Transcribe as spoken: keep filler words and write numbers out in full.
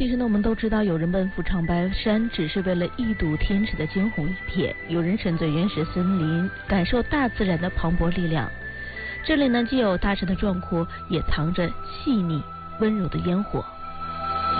其实呢，我们都知道，有人奔赴长白山只是为了一睹天池的惊鸿一瞥，有人沉醉原始森林，感受大自然的磅礴力量。这里呢，既有大山的壮阔，也藏着细腻温柔的烟火。